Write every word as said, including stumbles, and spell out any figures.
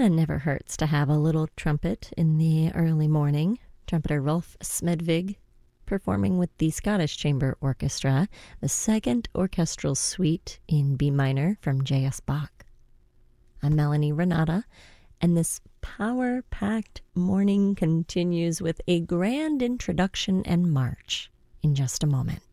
never hurts to have a little trumpet in the early morning. Trumpeter Rolf Smedvig performing with the Scottish Chamber Orchestra, the second orchestral suite in B minor from J S Bach. I'm Melanie Renata, and this power-packed morning continues with a grand introduction and march in just a moment.